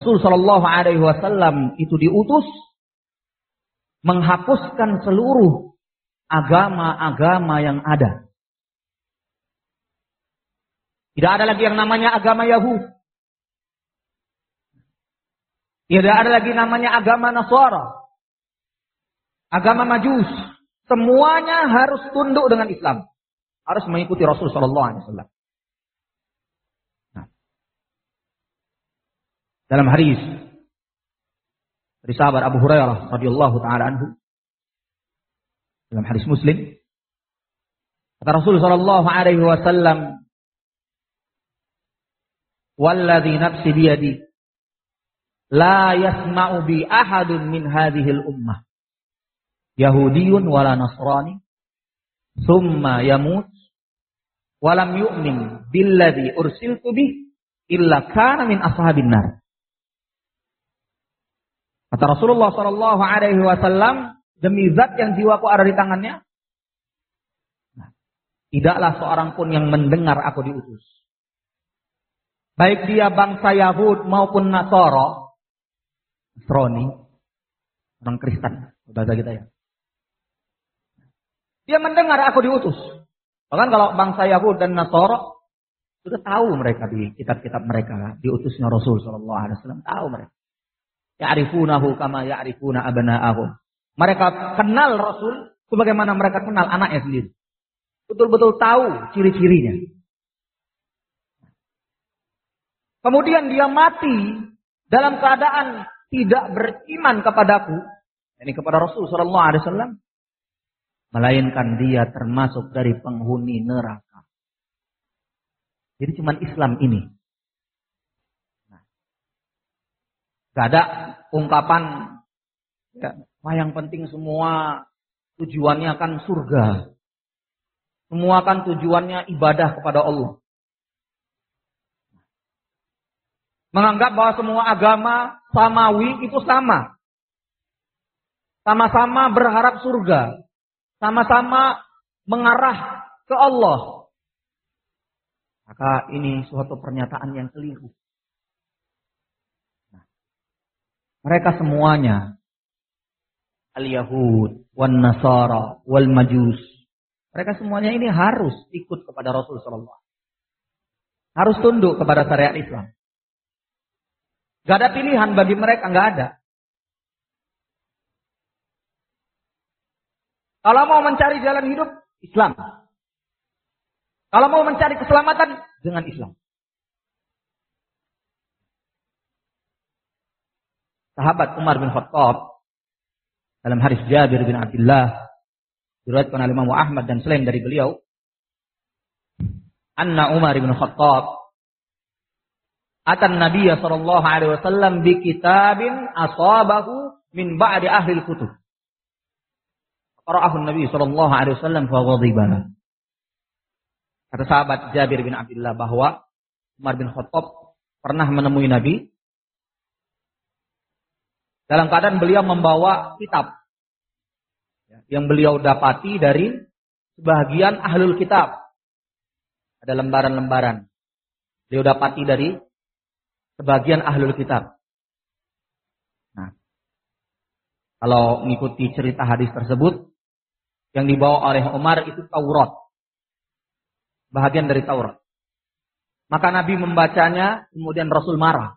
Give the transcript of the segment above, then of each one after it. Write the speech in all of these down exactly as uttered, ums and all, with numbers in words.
Rasul Shallallahu Alaihi Wasallam itu diutus menghapuskan seluruh agama-agama yang ada. Tidak ada lagi yang namanya agama Yahudi. Tidak ada lagi namanya agama Nasara. Agama Majus. Semuanya harus tunduk dengan Islam. Harus mengikuti Rasul Shallallahu Alaihi Wasallam. Nah. Dalam hadis dari sahabat Abu Hurairah radhiyallahu taala anhu, dalam hadis Muslim, kata Rasul Shallallahu Alaihi Wasallam, "Walladzi nafsi biyadi, la yasma'u bi ahadun min hadhil ummah, Yahudiyun wala Nasrani, summa yamut, walam yu'min billadzi ursiltu bih, illa kana min ashabin nar." Kata Rasulullah Shallallahu Alaihi Wasallam, demi zat yang jiwaku ada di tangannya, nah, tidaklah seorang pun yang mendengar aku diutus, baik dia bangsa Yahud maupun Nasara, Nasrani, orang Kristen, bahasa kita ya. Dia mendengar aku diutus. Bahkan kalau bangsa Yahud dan Nasara, sudah tahu mereka di kitab-kitab mereka diutusnya Rasul Shallallahu Alaihi Wasallam, tahu mereka. Ya'rifunahu kama ya'rifuna abna'ahum. Mereka kenal Rasul sebagaimana mereka kenal anaknya sendiri. Betul-betul tahu ciri-cirinya. Kemudian dia mati dalam keadaan tidak beriman kepadaku, ini kepada Rasul Shallallahu Alaihi Wasallam, melainkan dia termasuk dari penghuni neraka. Jadi cuma Islam ini. Nah, gak ada ungkapan, ya, wah yang penting semua tujuannya kan surga. Semua kan tujuannya ibadah kepada Allah. Menganggap bahwa semua agama samawi itu sama. Sama-sama berharap surga. Sama-sama mengarah ke Allah. Maka ini suatu pernyataan yang keliru. Nah, mereka semuanya, al-Yahud, wan-Nasara, wal-Majus, mereka semuanya ini harus ikut kepada Rasul Sallallahu Alaihi Wasallam. Harus tunduk kepada syariat Islam. Gak ada pilihan bagi mereka, gak ada. Kalau mau mencari jalan hidup, Islam. Kalau mau mencari keselamatan, dengan Islam. Sahabat Umar bin Khattab, dalam hadis Jabir bin Abdullah, diriwayatkan oleh Imam Ahmad dan selain dari beliau, anna Umar bin Khattab atan Nabiy sallallahu alaihi wasallam bi kitabin asabahu min ba'di ahli al-kutub. Qara'ahu Nabi sallallahu alaihi wasallam fa ghadiba. Kata sahabat Jabir bin Abdullah bahwa Umar bin Khattab pernah menemui Nabi dalam keadaan beliau membawa kitab yang beliau dapati dari sebagian ahlul kitab. Ada lembaran-lembaran. Beliau dapati dari sebagian ahlul kitab. Nah, kalau mengikuti cerita hadis tersebut, yang dibawa oleh Umar itu Taurat. Bahagian dari Taurat. Maka Nabi membacanya, kemudian Rasul marah.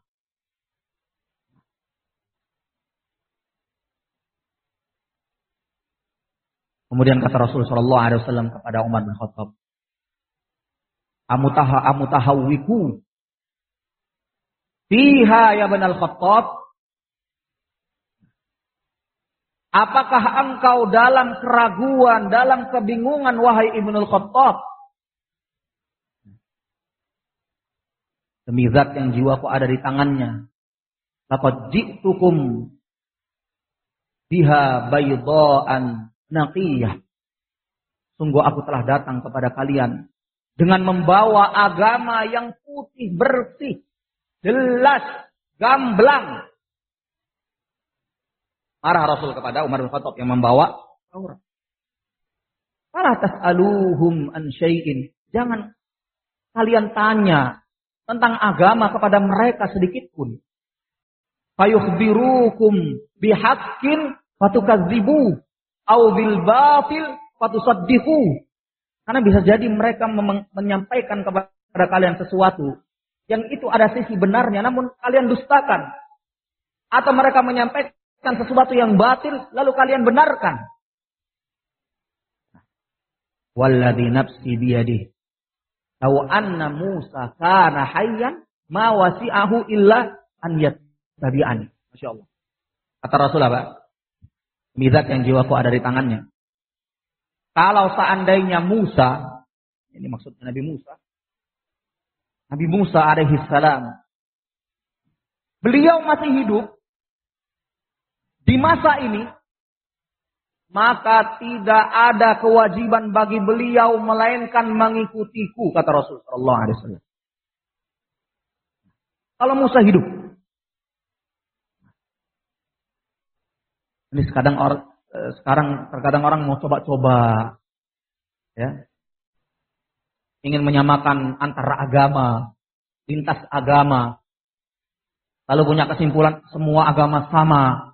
Kemudian kata Rasul sallallahu alaihi wasallam kepada Umar bin Khattab, Amutaha amutahawwiku fiha ya Ibnul Khattab. Apakah engkau dalam keraguan, dalam kebingungan wahai Ibnul Khattab? Demi zat yang jiwaku ada di tangannya, laqad ji'tukum biha baydaan naqiyah. Sungguh aku telah datang kepada kalian dengan membawa agama yang putih bersih, jelas, gamblang. Marah Rasul kepada Umar bin Khattab yang membawa Taurat. Fala tas'aluhum an syai'in. Jangan kalian tanya tentang agama kepada mereka sedikit pun. fayukhbirukum bihaqqin fatukadzibu au bil batil fatusaddiqu. Karena bisa jadi mereka mem- menyampaikan kepada kalian sesuatu yang itu ada sisi benarnya namun kalian dustakan. Atau mereka menyampaikan sesuatu yang batil lalu kalian benarkan. Walladzi nafsi biyadihi law anna Musa kana hayyan ma wasi'ahu illa an yattabi'ani. Masyaallah. Kata Rasul apa? Mizat yang jiwaku ada di tangannya. Kalau seandainya Musa, ini maksudnya Nabi Musa. Nabi Musa alaihi salam. Beliau masih hidup di masa ini, maka tidak ada kewajiban bagi beliau melainkan mengikutiku, kata Rasul sallallahu alaihi wasallam. Kalau Musa hidup. Ini sekarang orang sekarang terkadang orang mau coba-coba ya. Ingin menyamakan antara agama, lintas agama. Lalu punya kesimpulan semua agama sama.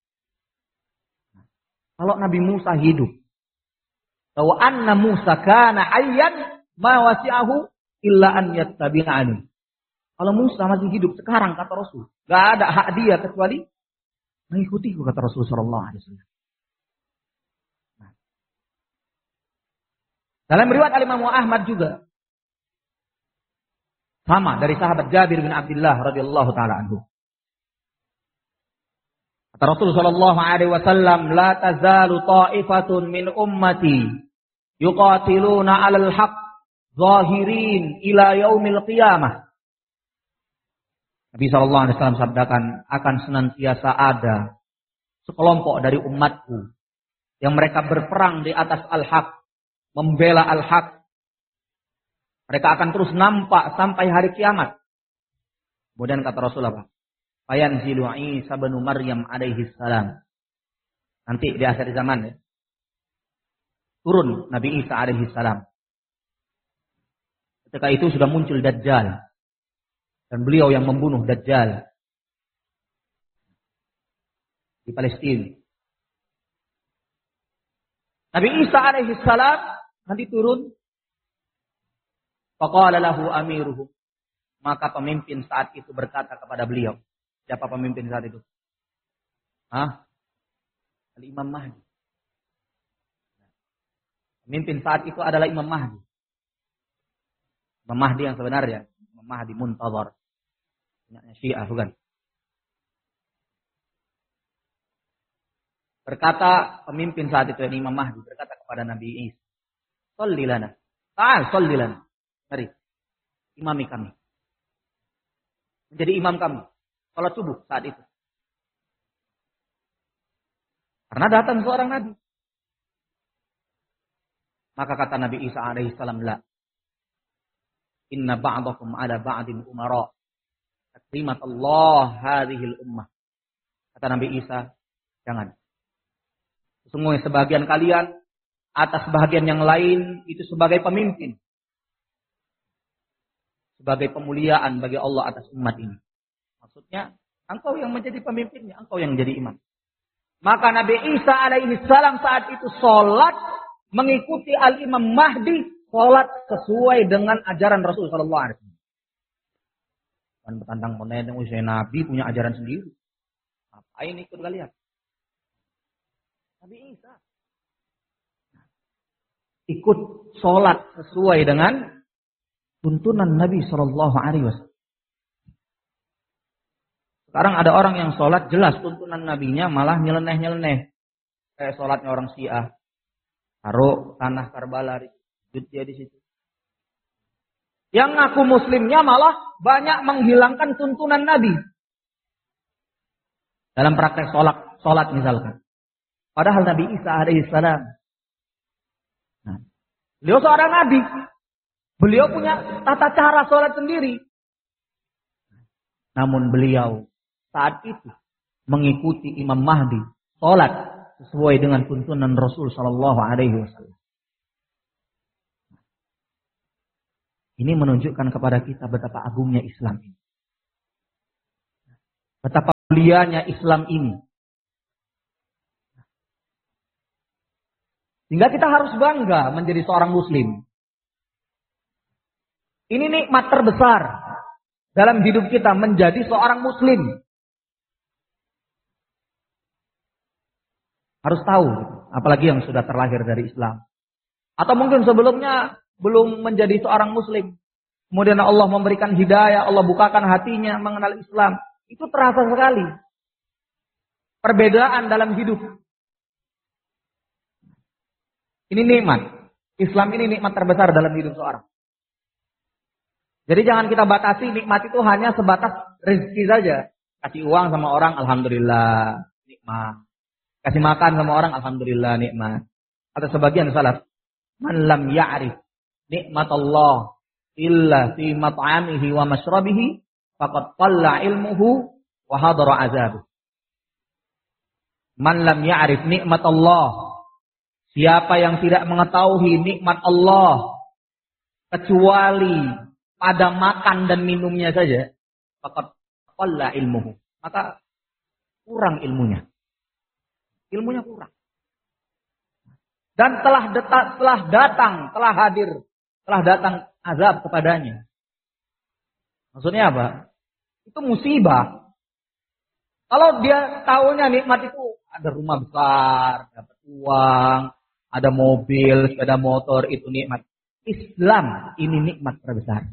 Kalau Nabi Musa hidup, bahwa anna Musa kana hayyan ma wasi'ahu illa an yattabi'ani. Kalau Musa masih hidup sekarang kata Rasul, enggak ada hak dia kecuali mengikutiku, kata Rasul sallallahu alaihi wasallam. Dalam riwayat Al-Imam Ahmad juga sama dari sahabat Jabir bin Abdullah radhiyallahu taala anhu. Kata Rasul sallallahu alaihi wasallam, "La tazalu ta'ifatun min ummati yuqatiluna 'alal haqq zahirin ila yaumil qiyamah." Nabi sallallahu alaihi wasallam sabdakan, akan senantiasa ada sekelompok dari umatku yang mereka berperang di atas al-haq, membela al-haq. Mereka akan terus nampak sampai hari kiamat. Kemudian kata Rasul apa? Fayanzilu Isa bin Maryam alaihi salam. Nanti di akhir zaman ya. Turun Nabi Isa alaihi salam. Ketika itu sudah muncul Dajjal. Dan beliau yang membunuh Dajjal di Palestina. Nabi Isa alaihi salam nanti turun. Faqala lahu amiruhu. Maka pemimpin saat itu berkata kepada beliau. Siapa pemimpin saat itu? Hah? Al-Imam Mahdi. Pemimpin saat itu adalah Imam Mahdi. Imam Mahdi yang sebenarnya. Imam Mahdi Muntazar. Syiah bukan. Berkata pemimpin saat itu yang Imam Mahdi berkata kepada Nabi Isa, "Shalli lana." Ta'al shalli lana. Mari imami kami. Menjadi imam kami. Salat subuh saat itu. Karena datang seorang nabi. Maka kata Nabi Isa alaihi salam, "La. Inna ba'dakum ala ba'din umara. Takrimat Allah hadhil ummah." Kata Nabi Isa, jangan. Sesungguhnya sebagian kalian atas sebagian yang lain itu sebagai pemimpin. Sebagai pemuliaan bagi Allah atas umat ini. Maksudnya, engkau yang menjadi pemimpinnya, engkau yang menjadi imam. Maka Nabi Isa alaihi salam saat itu sholat mengikuti Al-Imam Mahdi, sholat sesuai dengan ajaran Rasul sallallahu alaihi wasallam. Dan bertantang menentang usia Nabi punya ajaran sendiri. Ngapain ikut kalian? Nabi Isa ikut sholat sesuai dengan tuntunan Nabi sallallahu alaihi wasallam. Sekarang ada orang yang sholat jelas tuntunan nabinya malah nyeleneh-nyeleneh. Kayak sholatnya orang Syiah. Taruh tanah Karbala, sujud dia di situ. Yang ngaku muslimnya malah banyak menghilangkan tuntunan Nabi. Dalam praktek sholat, sholat misalkan. Padahal Nabi Isa alaihissalam. Nah, beliau seorang Nabi. Beliau punya tata cara sholat sendiri. Namun beliau saat itu mengikuti Imam Mahdi sholat sesuai dengan tuntunan Rasul Sallallahu Alaihi Wasallam. Ini menunjukkan kepada kita betapa agungnya Islam ini. Betapa mulianya Islam ini. Sehingga kita harus bangga menjadi seorang muslim. Ini nikmat terbesar dalam hidup kita menjadi seorang muslim. Harus tahu, apalagi yang sudah terlahir dari Islam. Atau mungkin sebelumnya belum menjadi seorang muslim. Kemudian Allah memberikan hidayah, Allah bukakan hatinya mengenal Islam. Itu terasa sekali. Perbedaan dalam hidup. Ini nikmat. Islam ini nikmat terbesar dalam hidup seorang. Jadi jangan kita batasi nikmat itu hanya sebatas rezeki saja. Kasih uang sama orang, alhamdulillah, nikmat. Kasih makan sama orang, alhamdulillah, nikmat. Atau sebagian salaf, man lam ya'rif nikmat Allah illa fi mat'amihi wa mashrabihi faqad qalla ilmuhu wa hadara azabuh. Man lam ya'rif nikmat Allah, siapa yang tidak mengetahui nikmat Allah kecuali pada makan dan minumnya saja, faqad qalla ilmuhu, maka kurang ilmunya. Ilmunya kurang. Dan telah datang, telah datang, telah hadir, telah datang azab kepadanya. Maksudnya apa? Itu musibah. Kalau dia tahunya nikmat itu ada rumah besar, dapat uang, ada mobil, sepeda motor, itu nikmat. Islam ini nikmat terbesar.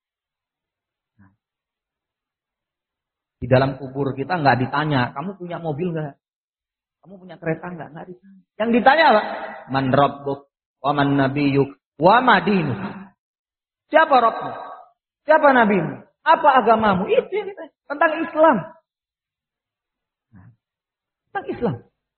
Di dalam kubur kita nggak ditanya, kamu punya mobil nggak? Kamu punya kereta nggak? Nggak ditanya. Yang ditanya apa? Man rabbuk, wa man nabiyyuk, wa ma dinuk. Siapa Rabbmu? Siapa nabimu? Apa agamamu? Itu yang ditanya. Tentang Islam. Nah, tentang Islam.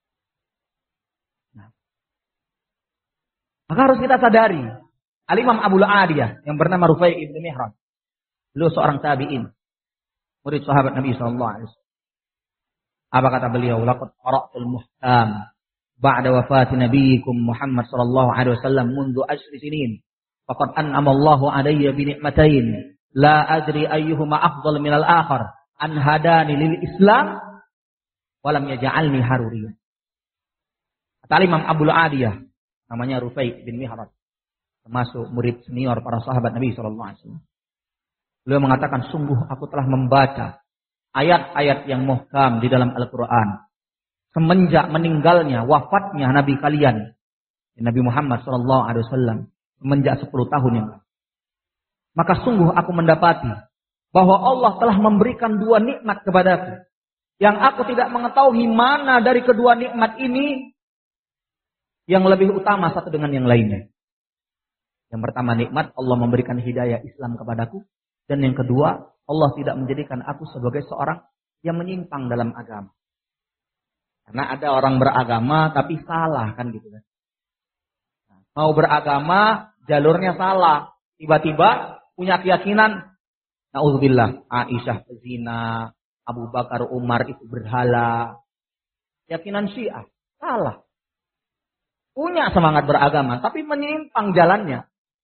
Nah. Maka harus kita sadari. Al-Imam Abu Aliyah yang bernama Rufai ibn Mihran. Beliau seorang tabi'in. Murid sahabat Nabi sallallahu alaihi wasallam. Apa kata beliau? Laqad qara'tul muhkam ba'da wafati nabiyikum Muhammad sallallahu alaihi wasallam mundu ashri sinin. Faqad an'ama Allahu alayya bi ni'matain la adri ayyuhuma afdal minal akhar. An hadani lil Islam wa lam yaj'alni haruriyyan. Kata Imam Abu Aliyah, namanya Rufai bin Mihran, termasuk murid senior para sahabat Nabi sallallahu alaihi wasallam. Beliau mengatakan, sungguh aku telah membaca ayat-ayat yang muhkam di dalam Al-Quran. Semenjak meninggalnya, wafatnya Nabi kalian, Nabi Muhammad sallallahu alaihi wasallam, semenjak sepuluh tahun yang lalu. Maka sungguh aku mendapati bahwa Allah telah memberikan dua nikmat kepadaku. Yang aku tidak mengetahui mana dari kedua nikmat ini yang lebih utama satu dengan yang lainnya. Yang pertama nikmat Allah memberikan hidayah Islam kepadaku. Dan yang kedua, Allah tidak menjadikan aku sebagai seorang yang menyimpang dalam agama. Karena ada orang beragama tapi salah kan gitu kan. Mau beragama jalurnya salah. Tiba-tiba punya keyakinan, na'udzubillah, Aisyah zina, Abu Bakar Umar itu berhala. Keyakinan Syiah salah. Punya semangat beragama tapi menyimpang jalannya.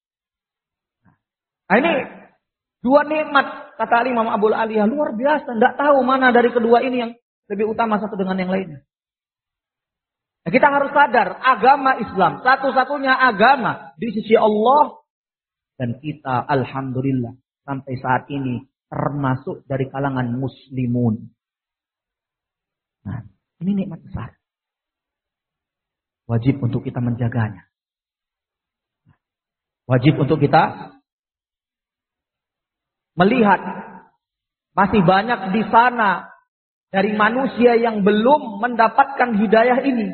Nah ini dua nikmat, kata Imam Abu Aliyah, luar biasa. Tidak tahu mana dari kedua ini yang lebih utama satu dengan yang lainnya. Nah, kita harus sadar, agama Islam, satu-satunya agama di sisi Allah. Dan kita, alhamdulillah, sampai saat ini termasuk dari kalangan muslimun. Nah, ini nikmat besar. Wajib untuk kita menjaganya. Wajib untuk kita melihat masih banyak di sana dari manusia yang belum mendapatkan hidayah ini.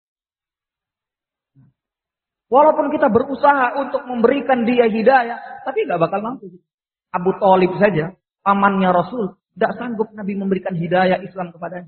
Walaupun kita berusaha untuk memberikan dia hidayah, tapi gak bakal mampu. Abu Thalib saja, pamannya Rasul, tidak sanggup Nabi memberikan hidayah Islam kepadanya.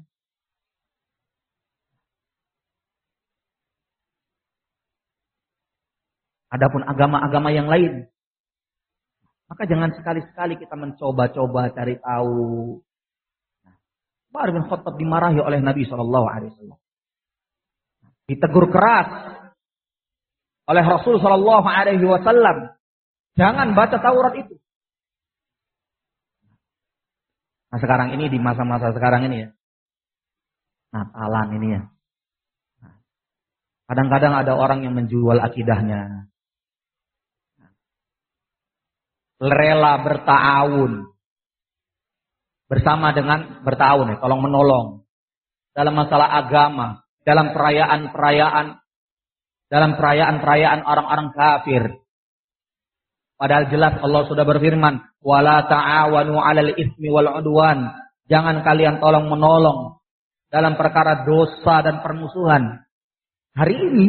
Adapun agama-agama yang lain, maka jangan sekali-sekali kita mencoba-coba cari tahu. Umar bin Khattab dimarahi oleh Nabi shallallahu alaihi wasallam. Ditegur keras oleh Rasul shallallahu alaihi wasallam. Jangan baca Taurat itu. Nah sekarang ini, di masa-masa sekarang ini ya, Natalan ini ya. Kadang-kadang ada orang yang menjual akidahnya. Rela bertawun. Bersama dengan bertawun ya, tolong menolong. Dalam masalah agama. Dalam perayaan-perayaan. Dalam perayaan-perayaan orang-orang kafir. Padahal jelas Allah sudah berfirman. Wala ta'awanu 'alal ismi wal 'udwan. Jangan kalian tolong menolong. Dalam perkara dosa dan permusuhan. Hari ini,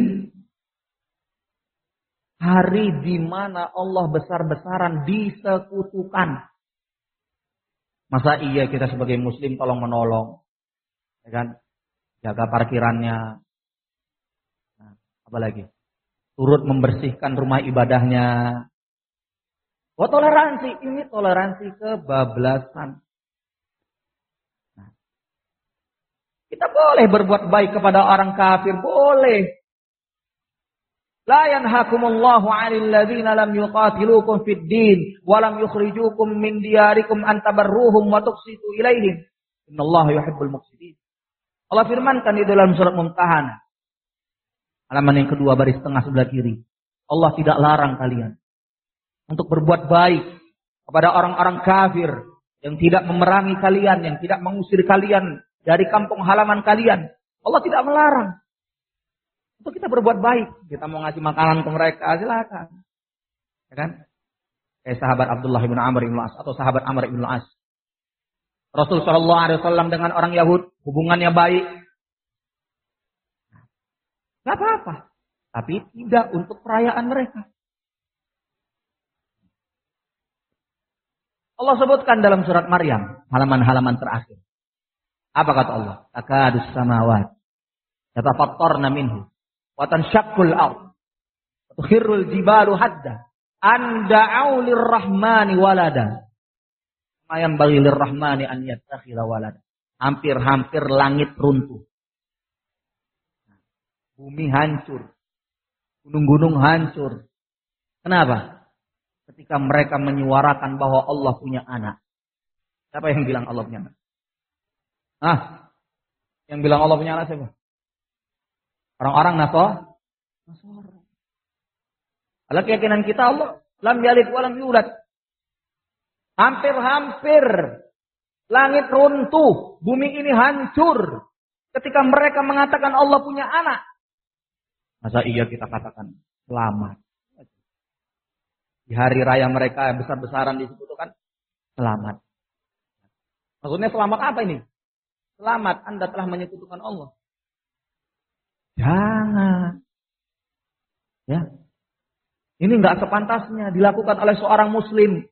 hari di mana Allah besar-besaran disekutukan. Masa iya kita sebagai muslim tolong menolong, ya kan? Jaga parkirannya, nah, apa lagi? Turut membersihkan rumah ibadahnya. Oh toleransi, ini toleransi kebablasan. Kita boleh berbuat baik kepada orang kafir, boleh. La yanhakumullahu 'anil ladzina lam yuqatilukum fid din wa lam yukhrijukum min diyarikum an tabarruhum wa tuqsitu ilaihim. Innallaha yuhibbul muqsitin. Allah firmankan di dalam surat Mumtahanah. Halaman yang kedua baris tengah sebelah kiri. Allah tidak larang kalian untuk berbuat baik kepada orang-orang kafir yang tidak memerangi kalian, yang tidak mengusir kalian dari kampung halaman kalian. Allah tidak melarang untuk kita berbuat baik. Kita mau ngasih makanan ke mereka, silakan. Ya kan? Kayak sahabat Abdullah bin Amr bin As atau sahabat Amr bin As. Rasul sallallahu alaihi wasallam dengan orang Yahud hubungannya baik. Enggak apa-apa. Tapi tidak untuk perayaan mereka. Allah sebutkan dalam surat Maryam, halaman-halaman terakhir. Apa kata Allah? Takadus samawat yatafattarna minhu wa tanshaqqul ard wa tukhirrul jibalu hadda an da'u lirrahmani walada. Ma yanbaghi lirrahmani an yattakhidha walada. Hampir-hampir langit runtuh. Bumi hancur. Gunung-gunung hancur. Kenapa? Ketika mereka menyuarakan bahwa Allah punya anak. Siapa yang bilang Allah punya anak? Ah, yang bilang Allah punya anak siapa? Orang-orang Nasor. Nasor. Kalau keyakinan kita Allah lam yalid wa lam yulad. Hampir-hampir langit runtuh, bumi ini hancur ketika mereka mengatakan Allah punya anak. Masa iya kita katakan selamat? Di hari raya mereka yang besar-besaran disebutkan selamat. Maksudnya selamat apa ini? Selamat, Anda telah menyekutukan Allah. Jangan. Ya. Ini enggak sepantasnya dilakukan oleh seorang muslim.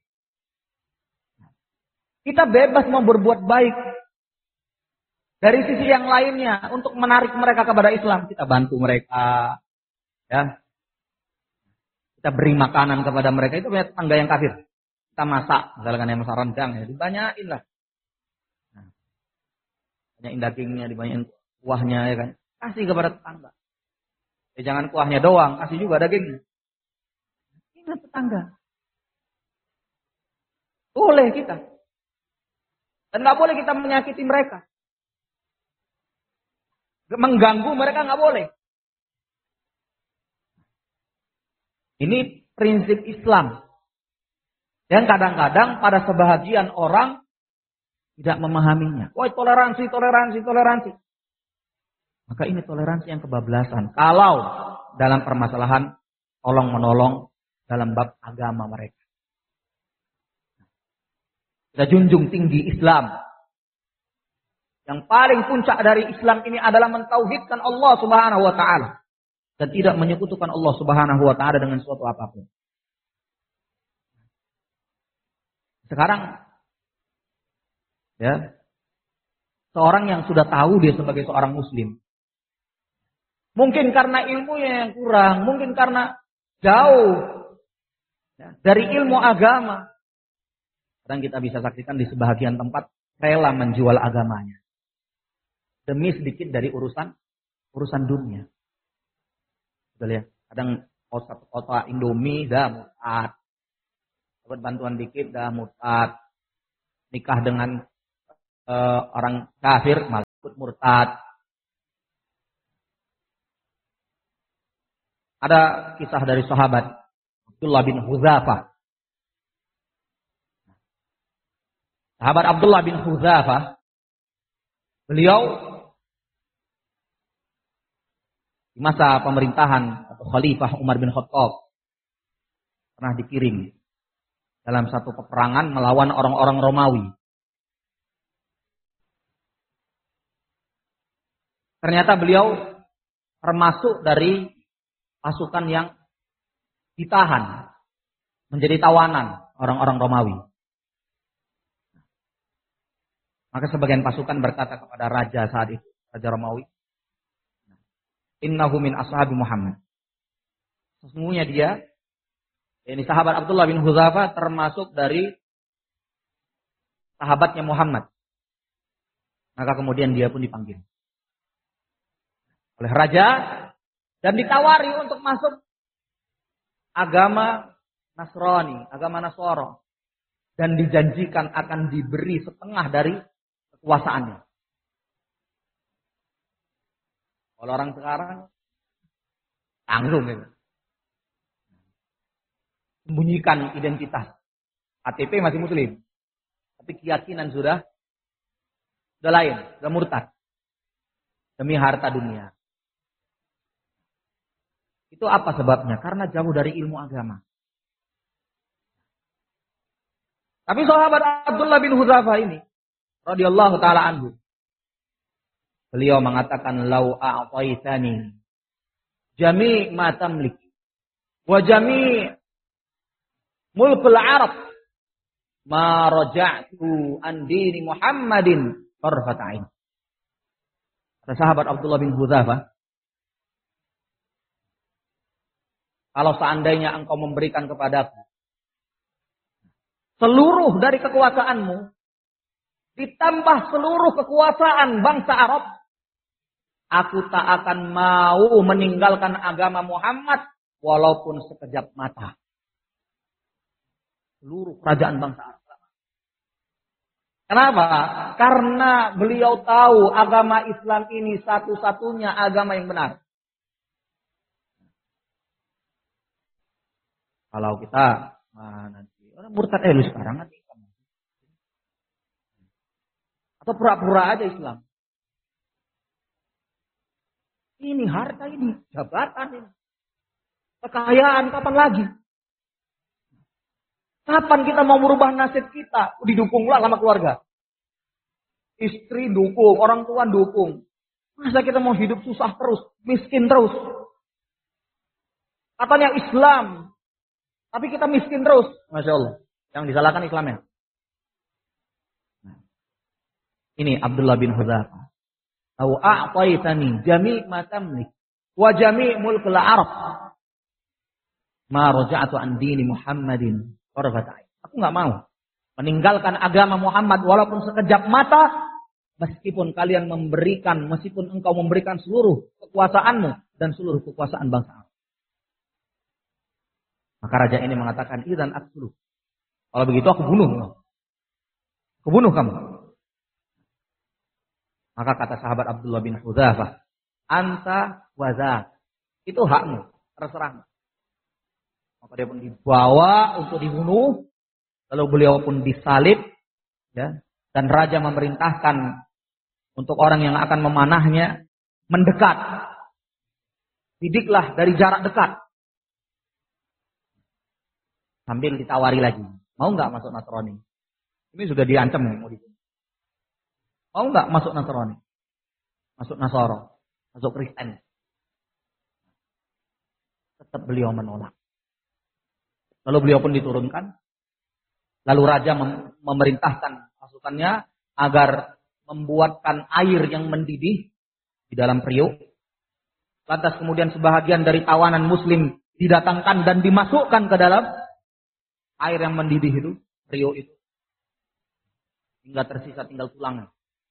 Kita bebas mau berbuat baik. Dari sisi yang lainnya, untuk menarik mereka kepada Islam, kita bantu mereka. Ya. Kita beri makanan kepada mereka. Itu punya tetangga yang kafir. Kita masak, misalkan yang masak rendang, ya dibanyain lah. Banyakin dagingnya, dibanyakin kuahnya, ya kan. Kasih kepada tetangga. Ya jangan kuahnya doang, kasih juga dagingnya. Ingat tetangga. Boleh kita. Dan nggak boleh kita menyakiti mereka. Mengganggu mereka nggak boleh. Ini prinsip Islam. Yang kadang-kadang pada sebahagian orang tidak memahaminya. Wah, toleransi, toleransi, toleransi. Maka ini toleransi yang kebablasan. Kalau dalam permasalahan tolong menolong dalam bab agama mereka. Kita junjung tinggi Islam. Yang paling puncak dari Islam ini adalah mentauhidkan Allah Subhanahu wa taala dan tidak menyekutukan Allah Subhanahu wa taala dengan suatu apapun. Sekarang ya, seorang yang sudah tahu dia sebagai seorang muslim, mungkin karena ilmunya yang kurang, mungkin karena jauh ya, dari ilmu agama, kadang kita bisa saksikan di sebahagian tempat rela menjual agamanya demi sedikit dari urusan urusan dunia. Betul ya? Kadang kota Indomie dah murtad, dapat bantuan dikit dah murtad, nikah dengan Uh, orang kafir malah ikut murtad. Ada kisah dari sahabat Abdullah bin Hudzafah. Sahabat Abdullah bin Hudzafah, beliau di masa pemerintahan atau Khalifah Umar bin Khattab pernah dikirim dalam satu peperangan melawan orang-orang Romawi. Ternyata beliau termasuk dari pasukan yang ditahan, menjadi tawanan orang-orang Romawi. Maka sebagian pasukan berkata kepada raja saat itu, Raja Romawi, "Innahu min ashabi Muhammad." Sesungguhnya dia, ini sahabat Abdullah bin Hudzafah, termasuk dari sahabatnya Muhammad. Maka kemudian dia pun dipanggil oleh raja dan ditawari untuk masuk agama Nasrani, agama Nasoro, dan dijanjikan akan diberi setengah dari kekuasaannya. Kalau orang sekarang tanggung gitu. Sembunyikan identitas. K T P masih muslim, tapi keyakinan sudah sudah lain, sudah murtad demi harta dunia. Itu apa sebabnya? Karena jauh dari ilmu agama. Tapi sahabat Abdullah bin Hudzafah ini, radhiyallahu taala anhu, beliau mengatakan, "Lau a'taitani jami' ma tamlik wa jami' mulkul Arab ma raja'tu an dini Muhammadin tarfat ain." Kata sahabat Abdullah bin Hudzafah, kalau seandainya engkau memberikan kepadaku seluruh dari kekuasaanmu, ditambah seluruh kekuasaan bangsa Arab, aku tak akan mau meninggalkan agama Muhammad walaupun sekejap mata. Seluruh kerajaan bangsa Arab. Kenapa? Karena beliau tahu agama Islam ini satu-satunya agama yang benar. Kalau kita nah nanti orang murtad eh lu sekarang nanti atau pura-pura aja Islam. Ini harta ini, jabatan ini, kekayaan kapan lagi? Kapan kita mau merubah nasib kita? Didukung lah sama keluarga. Istri dukung, orang tua dukung. Masa kita mau hidup susah terus, miskin terus? Katanya Islam, tapi kita miskin terus. Masya Allah. Yang disalahkan Islamnya. Nah, ini Abdullah bin Hudzafah. Au a'taitani jami' ma tamlik wa jami' mulkul Arab ma raja'tu an dini Muhammadin tarfat ain. Aku enggak mau meninggalkan agama Muhammad walaupun sekejap mata, meskipun kalian memberikan, meskipun engkau memberikan seluruh kekuasaanmu dan seluruh kekuasaan bangsa Arab. Maka raja ini mengatakan, "Idzan aqtulu." Kalau begitu aku bunuh. Aku bunuh kamu. Maka kata sahabat Abdullah bin Hudzafah, "Anta wa dzak." Itu hakmu, terserahmu. Maka dia pun dibawa untuk dibunuh, lalu beliau pun disalib, ya, dan raja memerintahkan untuk orang yang akan memanahnya mendekat. Didiklah dari jarak dekat. Sambil ditawari lagi, mau nggak masuk Nasrani? Ini sudah diancam mau dibunuh. Mau nggak masuk Nasrani? Masuk Nasoro, masuk Kristen? Tetap beliau menolak. Lalu beliau pun diturunkan. Lalu raja mem- memerintahkan pasukannya agar membuatkan air yang mendidih di dalam periuk. Lantas kemudian sebahagian dari tawanan Muslim didatangkan dan dimasukkan ke dalam air yang mendidih itu, periuk itu. Hingga tersisa tinggal tulangnya.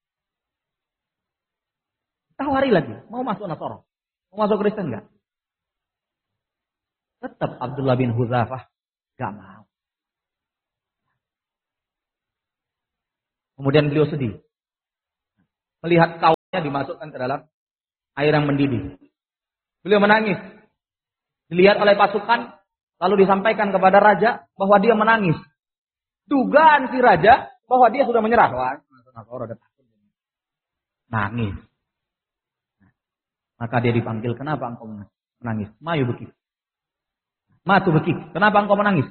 Tawari lagi, mau masuk Nasoro, mau masuk Kristen enggak? Tetap Abdullah bin Hudzafah enggak mau. Kemudian beliau sedih melihat kaumnya dimasukkan ke dalam air yang mendidih. Beliau menangis. Dilihat oleh pasukan, lalu disampaikan kepada raja bahwa dia menangis. Dugaan si raja bahwa dia sudah menyerah. Wah, nangis. Maka dia dipanggil, kenapa engkau menangis? Mayu bekik. Matu bekik. Kenapa engkau menangis?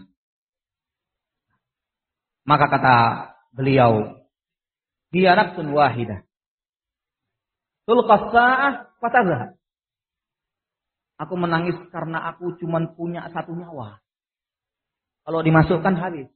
Maka kata beliau, dia nafsun wahidah. Tulqas sa'ah fatazah. Aku menangis karena aku cuma punya satu nyawa. Kalau dimasukkan habis.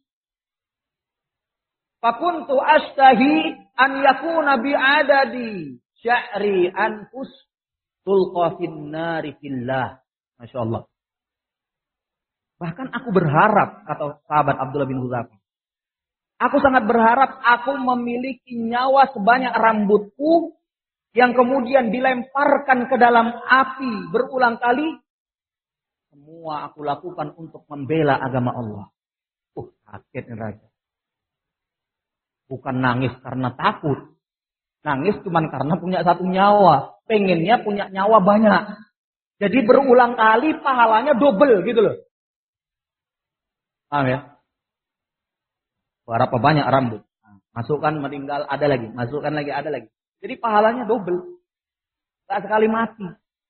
Fakuntu ashtahi an yakuna bi'adadi sya'ri anfus tulqa fin nari fillah. Masya Allah. Bahkan aku berharap, kata sahabat Abdullah bin Hudzafah, aku sangat berharap aku memiliki nyawa sebanyak rambutku yang kemudian dilemparkan ke dalam api berulang kali. Semua aku lakukan untuk membela agama Allah. Uh, sakit nih raja. Bukan nangis karena takut. Nangis cuma karena punya satu nyawa. Pengennya punya nyawa banyak. Jadi berulang kali pahalanya double gitu loh. Paham ya? Berapa banyak rambut. Masukkan meninggal ada lagi. Masukkan lagi ada lagi. Jadi pahalanya double. Gak sekali mati.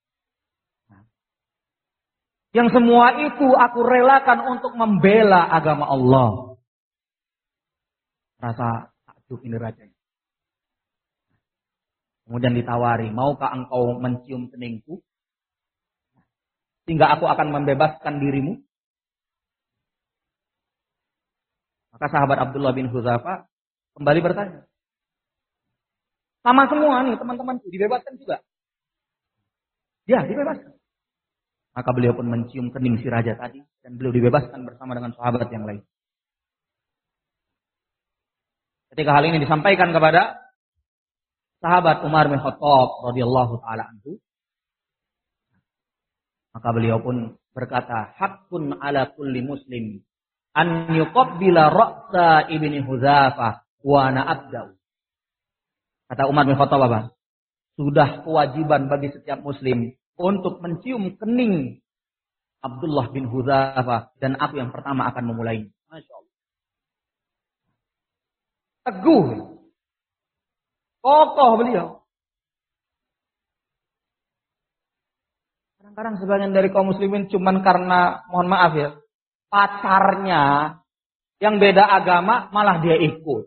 Yang semua itu aku relakan untuk membela agama Allah. Rasa takjub ini rajanya. Kemudian ditawari, maukah engkau mencium keningku? Sehingga aku akan membebaskan dirimu. Maka sahabat Abdullah bin Hudzafah kembali bertanya. Sama semua nih teman-temanku, dibebaskan juga. Ya, dibebaskan. Maka beliau pun mencium kening si raja tadi. Dan beliau dibebaskan bersama dengan sahabat yang lain. Ketika hal ini disampaikan kepada sahabat Umar bin Khattab radhiyallahu taala anhu, maka beliau pun berkata, haqqun ala kulli muslim an yuqabbila ra'sa ibni Hudzafah wa ana abda'u. Kata Umar bin Khattab apa? Sudah kewajiban bagi setiap muslim untuk mencium kening Abdullah bin Hudzafah dan aku yang pertama akan memulai. Masya Allah. Teguh. Kokoh beliau. Kadang-kadang sebagian dari kaum muslimin cuman karena, mohon maaf ya, pacarnya yang beda agama malah dia ikut.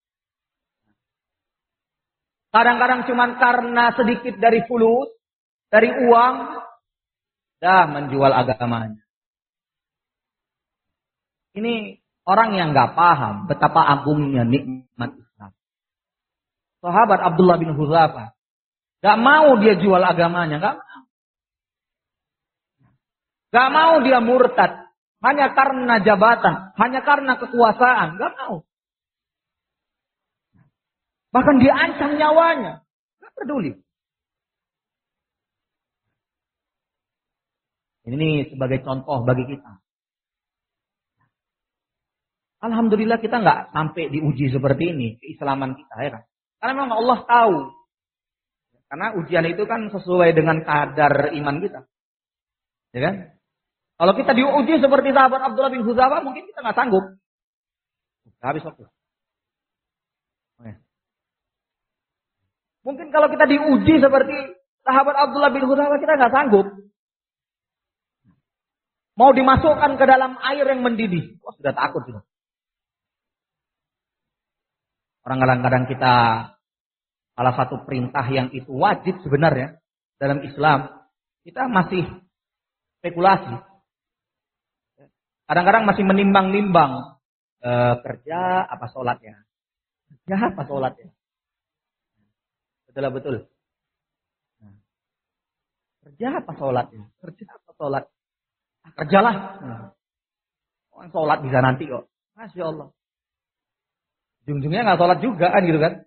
Kadang-kadang cuman karena sedikit dari fulus, dari uang, dah menjual agamanya. Ini orang yang gak paham betapa agungnya nikmat Islam. Sahabat Abdullah bin Hudzafah gak mau dia jual agamanya, gak mau. Gak mau dia murtad hanya karena jabatan, hanya karena kekuasaan, gak mau. Bahkan dia ancam nyawanya, gak peduli. Ini sebagai contoh bagi kita. Alhamdulillah kita nggak sampai diuji seperti ini keislaman kita, ya kan? Karena memang Allah tahu. Karena ujian itu kan sesuai dengan kadar iman kita, ya kan? Kalau kita diuji seperti sahabat Abdullah bin Hudzafah, mungkin kita nggak sanggup. Habis waktu. Oke. Mungkin kalau kita diuji seperti sahabat Abdullah bin Hudzafah, kita nggak sanggup. Mau dimasukkan ke dalam air yang mendidih. Wah, sudah takut sudah. Orang kadang-kadang kita, salah satu perintah yang itu wajib sebenarnya dalam Islam, kita masih spekulasi. Kadang-kadang masih menimbang-nimbang e, kerja apa sholatnya. Kerja apa sholatnya. Betul betul. Nah, kerja apa sholatnya. Kerja apa sholat. Kerjalah. Orang sholat bisa nanti kok. Masya Allah. Ujung-ujungnya nggak sholat juga kan gitu kan.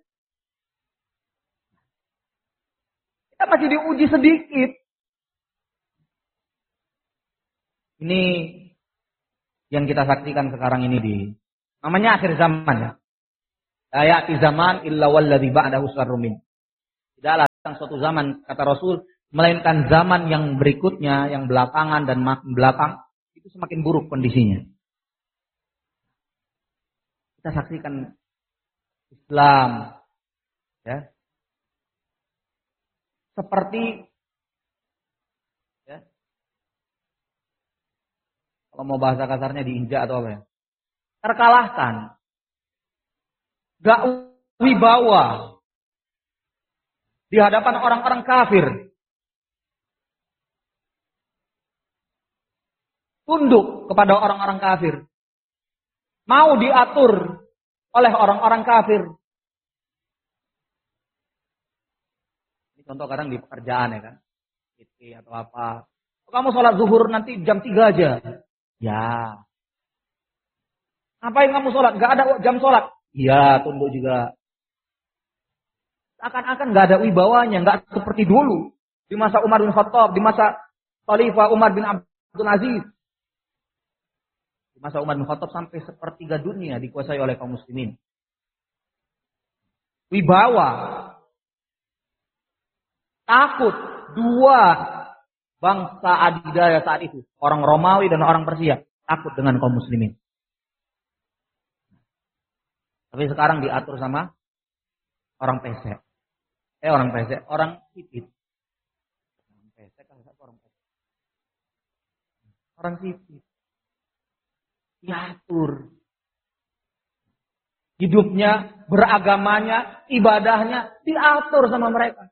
Kita masih diuji sedikit. Ini yang kita saksikan sekarang ini di namanya akhir zaman ya. La ya'ti zaman illa walladzi ba'dahu syarrun min. Tidaklah datang suatu zaman kata Rasul Melainkan zaman yang berikutnya, yang belakangan dan makin belakang, itu semakin buruk kondisinya. Kita saksikan Islam, ya, seperti, ya, kalau mau bahasa kasarnya diinjak atau apa ya, terkalahkan, gak wibawa di hadapan orang-orang kafir, tunduk kepada orang-orang kafir, mau diatur oleh orang-orang kafir. Ini contoh kadang di pekerjaan ya kan, I T atau apa. Kamu sholat zuhur nanti jam tiga aja. Ya. Ngapain kamu sholat? Gak ada jam sholat. Iya, tunduk juga. Akan-akan gak ada wibawanya, gak seperti dulu. Di masa Umar bin Khattab, di masa Khalifah Umar bin Abdul Aziz. Di masa Umar bin Khattab sampai sepertiga dunia dikuasai oleh kaum muslimin. Wibawa. Takut. Dua bangsa adidaya saat itu. Orang Romawi dan orang Persia. Takut dengan kaum muslimin. Tapi sekarang diatur sama orang pesek. Eh orang pesek, orang sipit. Orang pesek kan orang pesek. Orang sipit. Diatur. Hidupnya, beragamanya, ibadahnya diatur sama mereka.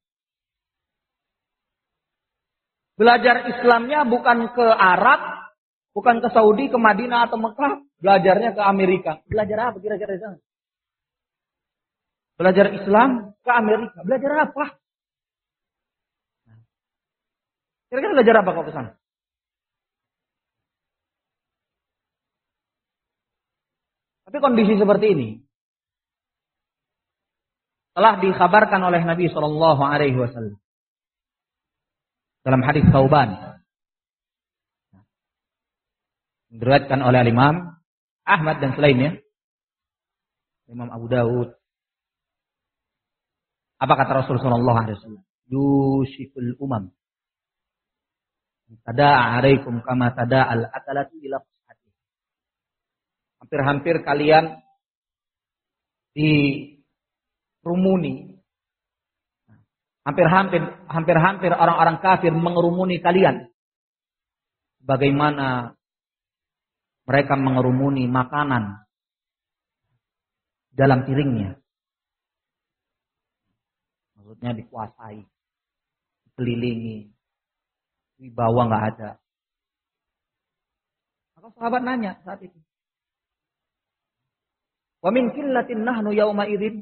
Belajar Islamnya bukan ke Arab, bukan ke Saudi, ke Madinah atau Mekah, belajarnya ke Amerika. Belajar apa kira-kira di sana? Belajar Islam ke Amerika. Belajar apa? Kira-kira belajar apa kau ke sana? Tapi kondisi seperti ini telah dikhabarkan oleh Nabi shallallahu alaihi wasallam dalam hadis Thauban, diriwayatkan oleh Imam Ahmad dan selainnya, Imam Abu Dawud. Apa kata Rasul sallallahu alaihi wasallam? Yushikul umam tada'a alaikum kama tada'al akalatu ila qas'ati. Hampir-hampir kalian dirumuni. Hampir-hampir hampir-hampir orang-orang kafir mengerumuni kalian. Bagaimana mereka mengerumuni makanan dalam piringnya. Maksudnya dikuasai, dikelilingi, wibawa nggak ada. Maka sahabat nanya saat itu, wa min qillatin nahnu yauma idzin.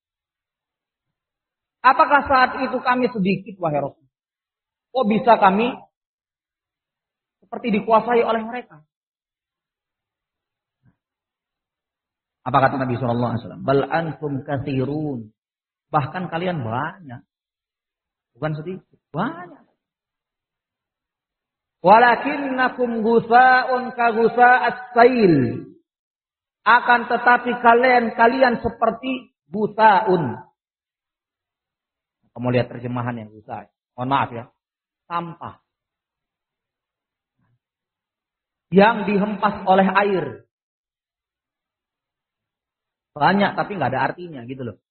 Apakah saat itu kami sedikit wahai Rasul? Kok bisa kami seperti dikuasai oleh mereka? Apa kata Nabi sallallahu alaihi wasallam? Bal antum katsirun. Bahkan kalian banyak. Bukan sedikit, banyak. Walakinnakum gusa'un ka gusa'as sail. Akan tetapi kalian kalian seperti gusa'un. Kamu lihat terjemahan yang gusa'. Mohon maaf ya. Sampah. Yang dihempas oleh air. Banyak tapi nggak ada artinya gitu loh.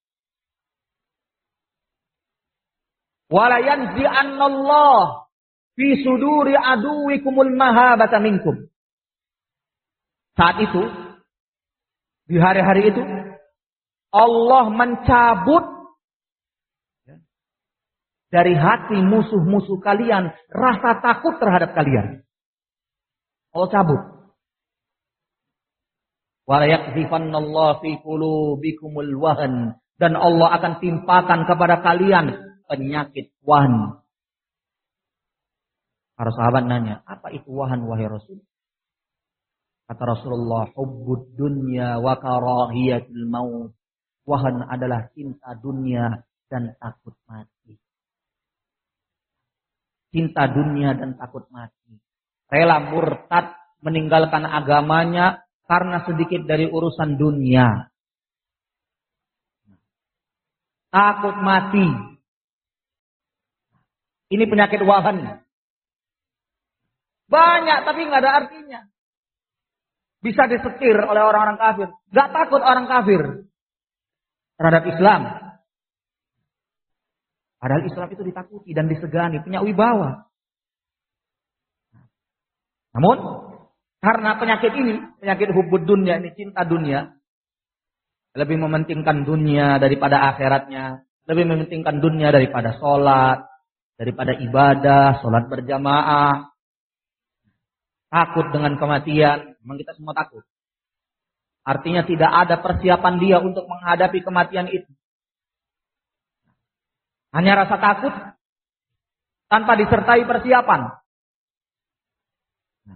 Wala yanzi'annallah fi suduri aduwikumul mahabata minkum. Saat itu, di hari-hari itu, Allah mencabut dari hati musuh-musuh kalian rasa takut terhadap kalian. Allah cabut. Wala yakzifannallahu fi qulubikumul wahan. Dan Allah akan timpakan kepada kalian penyakit wahan. Para sahabat nanya, apa itu wahan wahai Rasul? Kata Rasulullah, hubbud dunya wa karahiyatul maut. Wahan adalah cinta dunia dan takut mati. Cinta dunia dan takut mati. Rela murtad meninggalkan agamanya karena sedikit dari urusan dunia. Takut mati. Ini penyakit wahan. Banyak tapi nggak ada artinya. Bisa disetir oleh orang-orang kafir. Gak takut orang kafir terhadap Islam. Padahal Islam itu ditakuti dan disegani, punya wibawa. Namun karena penyakit ini, penyakit hubud dunia ini, cinta dunia, lebih mementingkan dunia daripada akhiratnya, lebih mementingkan dunia daripada sholat, daripada ibadah, sholat berjamaah. Takut dengan kematian, memang kita semua takut. Artinya tidak ada persiapan dia untuk menghadapi kematian itu. Hanya rasa takut tanpa disertai persiapan. Nah,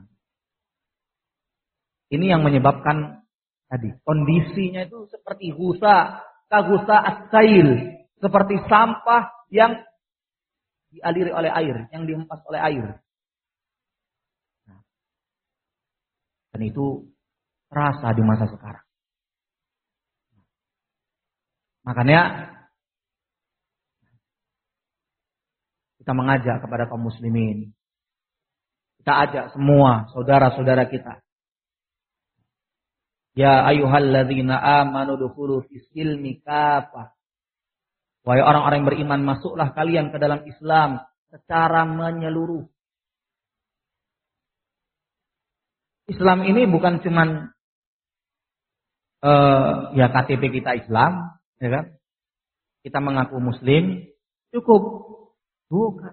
ini yang menyebabkan tadi kondisinya itu seperti gusa, kagusa as-sail, seperti sampah yang dialiri oleh air, yang dihempas oleh air. Nah, dan itu terasa di masa sekarang. Makanya kita mengajak kepada kaum muslimin. Kita ajak semua saudara-saudara kita. Ya ayyuhalladzina amanu dukhulu fis silmi kafah. Wahai orang-orang yang beriman, masuklah kalian ke dalam Islam secara menyeluruh. Islam ini bukan cuman uh, ya K T P kita Islam, ya kan? Kita mengaku muslim, cukup. Bukan.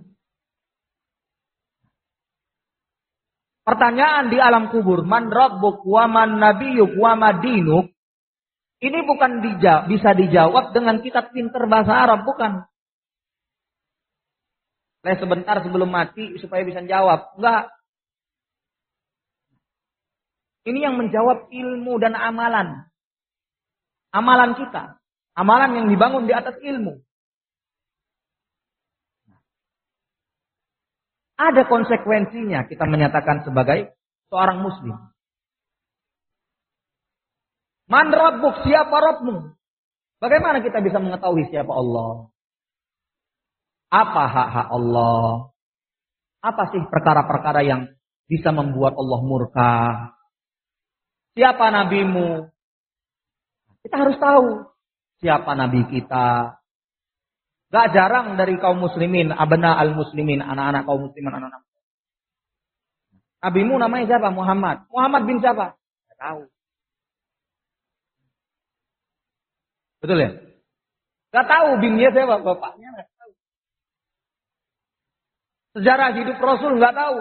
Pertanyaan di alam kubur, man rabbuk wa man nabiyyuk wa ma dinuk, ini bukan dija- bisa dijawab dengan kitab pinter bahasa Arab, bukan. Les sebentar sebelum mati supaya bisa jawab. Enggak. Ini yang menjawab ilmu dan amalan. Amalan kita. Amalan yang dibangun di atas ilmu. Ada konsekuensinya kita menyatakan sebagai seorang muslim. Man rabbuk, siapa Rabbmu? Bagaimana kita bisa mengetahui siapa Allah? Apa hak-hak Allah? Apa sih perkara-perkara yang bisa membuat Allah murka? Siapa nabimu? Kita harus tahu siapa nabi kita. Gak jarang dari kaum muslimin, abna al-muslimin, anak-anak kaum muslimin, anak-anak. Nabimu namanya siapa? Muhammad. Muhammad bin siapa? Gak tahu. Betul ya? Gak tahu binnya siapa? Bapaknya gak tahu. Sejarah hidup Rasul gak tahu.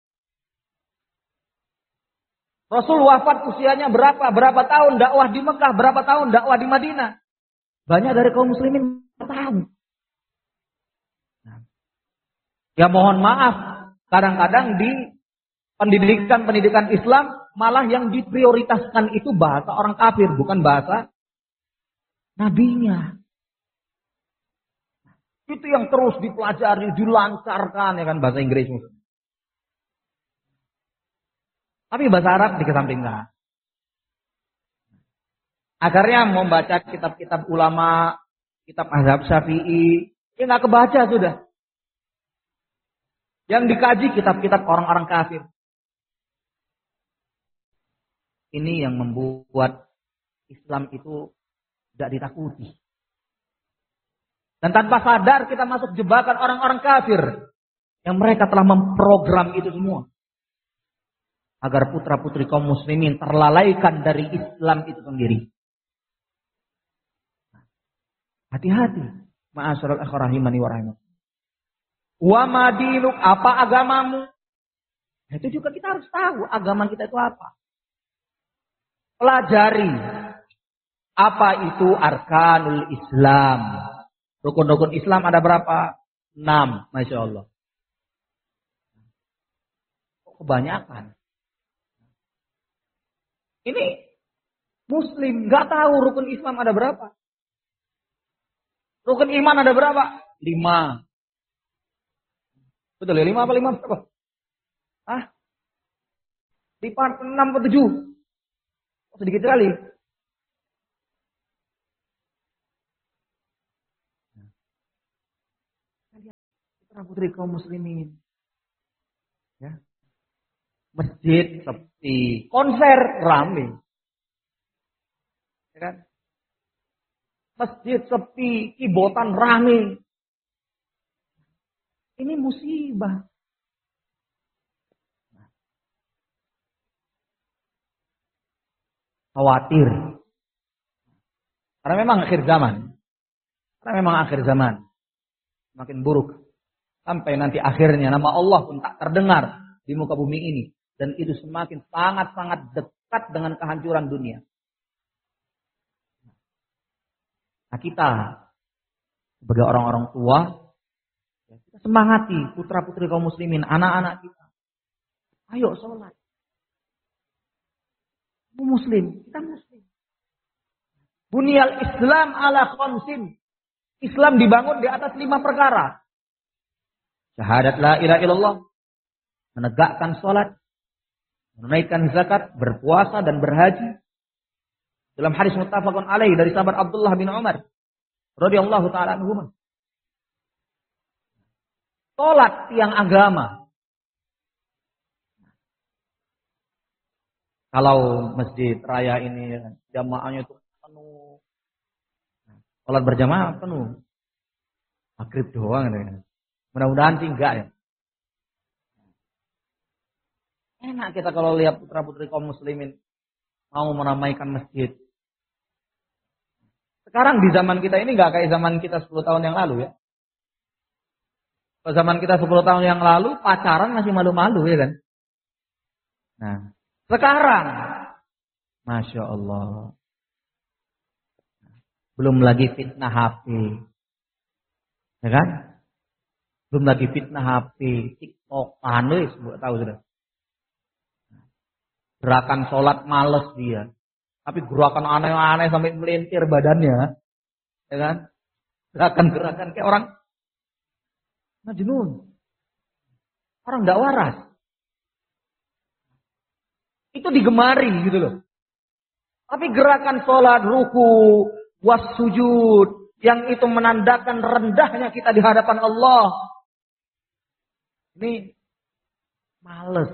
Rasul wafat usianya berapa? Berapa tahun dakwah di Mekah? Berapa tahun dakwah di Madinah? Banyak dari kaum muslimin gak tahu. Ya mohon maaf, kadang-kadang di pendidikan-pendidikan Islam malah yang diprioritaskan itu bahasa orang kafir, bukan bahasa nabinya. Itu yang terus dipelajari, dilancarkan ya kan bahasa Inggris. Tapi bahasa Arab dikesampingkan. Akhirnya membaca kitab-kitab ulama, kitab mazhab Syafi'i, ya nggak kebaca sudah. Yang dikaji kitab-kitab orang-orang kafir. Ini yang membuat Islam itu tidak ditakuti. Dan tanpa sadar kita masuk jebakan orang-orang kafir. Yang mereka telah memprogram itu semua. Agar putra-putri kaum muslimin terlalaikan dari Islam itu sendiri. Hati-hati. Ma'asyiral ikhwah rahimani wa rahimakumullah. Wa madinuk, apa agamamu? Itu juga kita harus tahu agama kita itu apa. Pelajari apa itu arkanul Islam. Rukun-rukun Islam ada berapa? Enam, Masya Allah. Kebanyakan. Ini Muslim nggak tahu rukun Islam ada berapa. Rukun iman ada berapa? Lima. Betul ya, lima apa lima berapa? Ah, lipat enam atau tujuh? Sedikit sekali. putra-putri kaum muslimin. Ya. Masjid sepi, konser rame. Ya kan? Masjid sepi, kibotan rame. Ini musibah. Khawatir. Karena memang akhir zaman. Karena memang akhir zaman. Makin buruk. Sampai nanti akhirnya nama Allah pun tak terdengar di muka bumi ini. Dan itu semakin sangat-sangat dekat dengan kehancuran dunia. Nah kita sebagai orang-orang tua, kita semangati putra-putri kaum muslimin, anak-anak kita. Ayo sholat. Muslim, kita muslim. Bunyal Islam ala khamsin. Islam dibangun di atas lima perkara. Syahadat la ilaha illallah, menegakkan sholat, menunaikan zakat, berpuasa dan berhaji. Dalam hadis muttafaqun alaih dari sahabat Abdullah bin Umar radhiyallahu taala anhuma. Salat tiang agama. Kalau masjid raya ini jamaahnya itu penuh. Salat berjamaah penuh. Maghrib doang ya. Mudah-mudahan sih enggak ya. Enak kita kalau lihat putra-putri kaum muslimin mau meramaikan masjid. Sekarang di zaman kita ini nggak kayak zaman kita sepuluh tahun yang lalu ya. Pada zaman kita sepuluh tahun yang lalu pacaran masih malu-malu ya kan. Nah, sekarang Masya Allah. Belum lagi fitnah H P. Ya kan? Belum lagi fitnah H P, TikTok, aneh semua tahu sudah. Gerakan sholat males dia. Tapi gerakan aneh-aneh sampai melintir badannya. Ya kan? Gerakan-gerakan kayak orang majnun. Orang gak waras. Itu digemari gitu loh. Tapi gerakan sholat, ruku, wassujud, yang itu menandakan rendahnya kita di hadapan Allah. Ini males.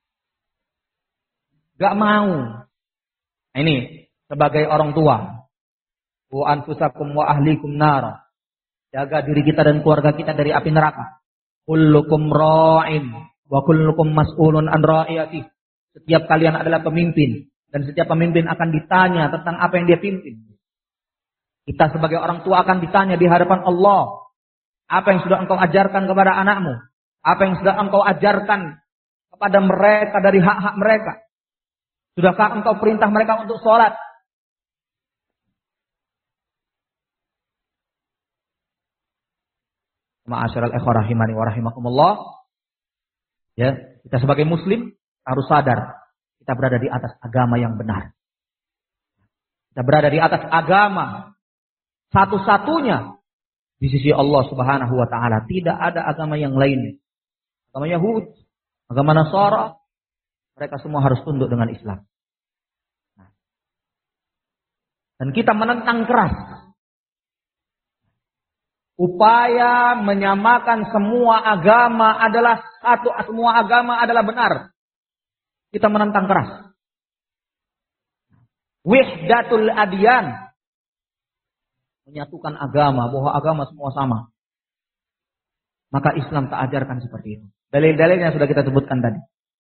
Gak mau. Nah ini sebagai orang tua. Wa anfusakum wa ahlikum nara. Jaga diri kita dan keluarga kita dari api neraka. Kullukum ra'in wa kullukum mas'ulun an ra'iyati. Setiap kalian adalah pemimpin dan setiap pemimpin akan ditanya tentang apa yang dia pimpin. Kita sebagai orang tua akan ditanya di hadapan Allah. Apa yang sudah engkau ajarkan kepada anakmu? Apa yang sudah engkau ajarkan kepada mereka dari hak-hak mereka? Sudahkah engkau perintah mereka untuk sholat? Ma'asyiral ikhwah rahimani wa rahimakumullah. Ya, kita sebagai muslim harus sadar kita berada di atas agama yang benar. Kita berada di atas agama satu-satunya di sisi Allah Subhanahu wa taala. Tidak ada agama yang lainnya. Agama Yahudi, agama Nasara, mereka semua harus tunduk dengan Islam. Dan kita menentang keras upaya menyamakan semua agama adalah satu, semua agama adalah benar. Kita menentang keras. Wihdatul adyan, menyatukan agama, bahwa agama semua sama. Maka Islam tak ajarkan seperti itu. Dalil-dalilnya sudah kita sebutkan tadi.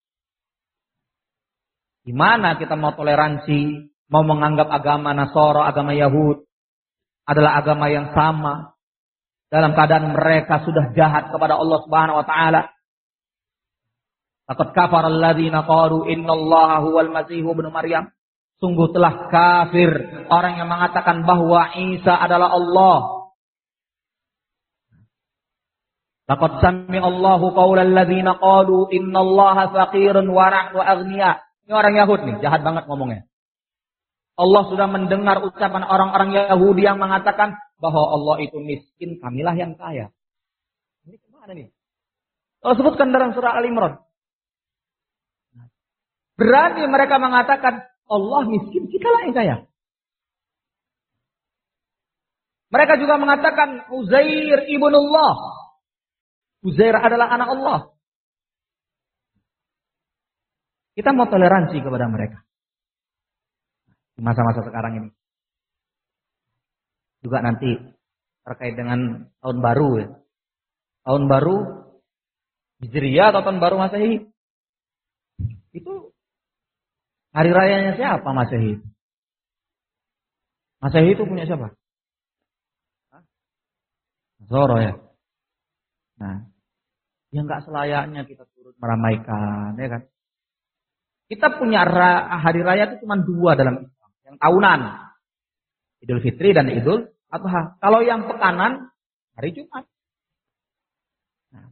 Di mana kita mau toleransi, mau menganggap agama Nasara, agama Yahud adalah agama yang sama dalam keadaan mereka sudah jahat kepada Allah Subhanahu wa taala. Laqad kafara alladziina qalu innallaha huwal masiihu ibnu Maryam. Sungguh telah kafir orang yang mengatakan bahwa Isa adalah Allah. Laqad sami'allahu qaulal ladziina qalu innallaha faqirun wa nahnu aghniya. Ini orang Yahud nih, jahat banget ngomongnya. Allah sudah mendengar ucapan orang-orang Yahudi yang mengatakan bahwa Allah itu miskin, kamilah yang kaya. Ini kemana nih? Allah sebutkan dalam surah Al-Imran. Berani mereka mengatakan Allah miskin, kitalah yang kaya. Mereka juga mengatakan Uzair ibnullah. Uzair adalah anak Allah. Kita mau toleransi kepada mereka. Di masa-masa sekarang ini. Juga nanti terkait dengan tahun baru ya. Tahun baru Hijriah atau tahun baru Masehi. Itu hari rayanya siapa Masehi? Masehi itu punya siapa? Zoro ya. Nah, ya nggak selayaknya kita turut meramaikan, ya kan? Kita punya hari raya itu cuma dua dalam Islam, yang tahunan, Idul Fitri dan Idul Adha. Kalau yang pekanan, hari Jumat. Nah,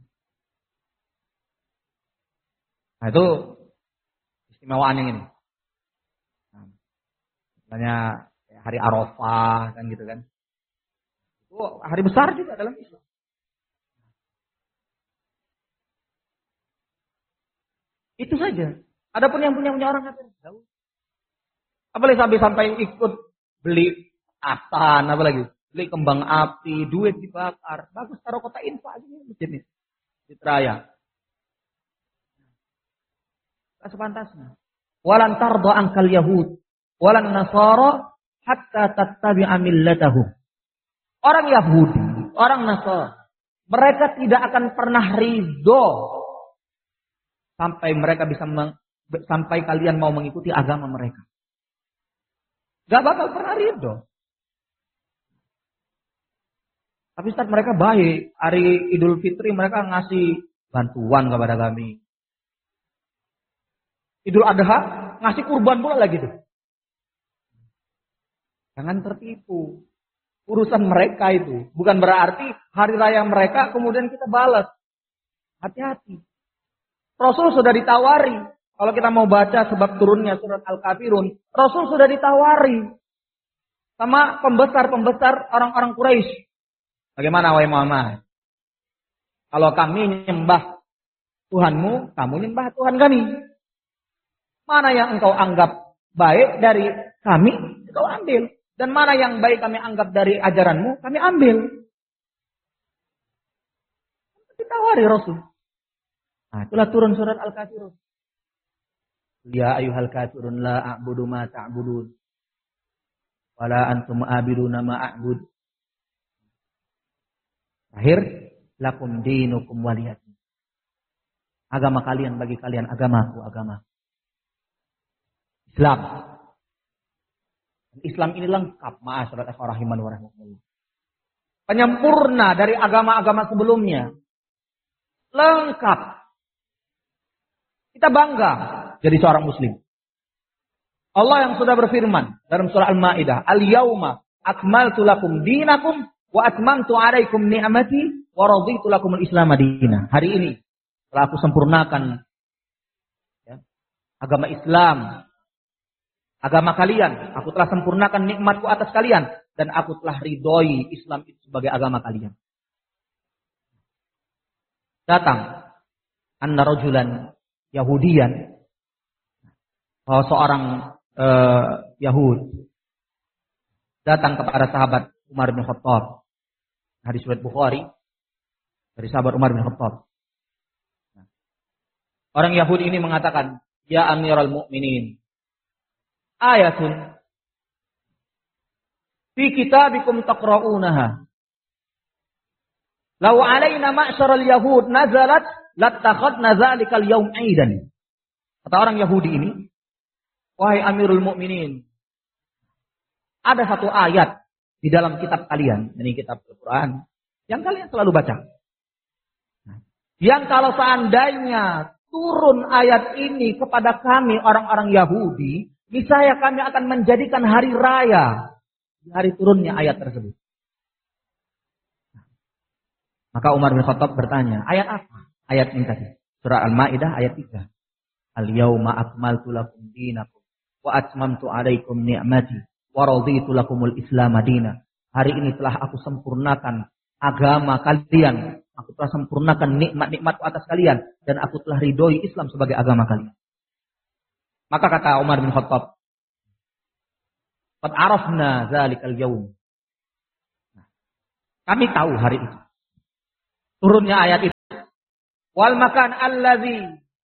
nah itu istimewaan yang ini. Nah, misalnya hari Arafah kan gitu kan. Itu hari besar juga dalam Islam. Itu saja. Adapun yang punya punya orang kafir jauh. Apalagi sampai sampai ikut beli asan, apalagi beli kembang api, duit dibakar. Bagus taruh kota infak aja masjid ini. Di Raya. Tak sepantasnya. Walan tarda angkal yahud, walan nasara hatta tattabi'a millatahum. Orang Yahudi, orang Nasara, mereka tidak akan pernah ridho sampai mereka bisa meng, sampai kalian mau mengikuti agama mereka. Gak bakal pernah ridho. Tapi saat mereka baik, hari Idul Fitri mereka ngasih bantuan kepada kami. Idul Adha ngasih kurban pula lagi tuh. Jangan tertipu. Urusan mereka itu. Bukan berarti hari raya mereka kemudian kita balas. Hati-hati. Rasul sudah ditawari. Kalau kita mau baca sebab turunnya surat Al-Kafirun. Rasul sudah ditawari. Sama pembesar-pembesar orang-orang Quraisy. Bagaimana wahai Muhammad? Kalau kami nyembah Tuhanmu, kamu nyembah Tuhan kami. Mana yang engkau anggap baik dari kami, engkau ambil. Dan mana yang baik kami anggap dari ajaranmu, kami ambil. Ditawari Rasul. Nah, itulah turun surat Al-Kafirun. Ya ayyuhal kafirun la a'budu ma ta'budun. Wala antum a'biduna ma a'bud. Akhir, lakum dinukum waliyadin. Agama kalian bagi kalian, agamaku, agama. Islam. Islam ini lengkap, ma'asyiral ikhwah rahiman wa rahimakumullah. Penyempurna dari agama-agama sebelumnya. Lengkap. Kita bangga jadi seorang muslim. Allah yang sudah berfirman dalam surah Al-Maidah, "Al-yauma akmaltu lakum dinakum wa atmamtu 'alaikum ni'mati wa raditu lakumul Islam madina." Hari ini telah aku sempurnakan ya, agama Islam. Agama kalian, aku telah sempurnakan nikmatku atas kalian. Dan aku telah ridhoi Islam itu sebagai agama kalian. Datang anna rajulan Yahudian. Oh, seorang uh, Yahud. Datang kepada sahabat Umar bin Khattab. Hadis riwayat Bukhari. Dari sahabat Umar bin Khattab. Orang Yahudi ini mengatakan, "Ya Amirul Mukminin, ayatun fi kitabikum taqra'unaha. Law 'alaina ma'syaral yahud nazalat lattakhadna dzalikal yaum 'aidan." Kata orang Yahudi ini, "Wahai Amirul Mukminin, ada satu ayat di dalam kitab kalian, ini kitab Al-Qur'an, yang kalian selalu baca. Yang kalau seandainya turun ayat ini kepada kami orang-orang Yahudi, niscaya kami akan menjadikan hari raya di hari turunnya ayat tersebut." Maka Umar bin Khattab bertanya, ayat apa? Ayat ini tadi. Surah Al-Maidah ayat tiga. "Al-yauma akmaltu lakum dinakum wa atmamtu 'alaikum ni'mati wa raditu lakumul Islam madina." Hari ini telah aku sempurnakan agama kalian. Aku telah sempurnakan nikmat-nikmatku atas kalian. Dan aku telah ridhoi Islam sebagai agama kalian. Maka kata Umar bin Khattab, "Qad arafna dzalikal yaum." Kami tahu hari itu. Turunnya ayat itu wal makan allazi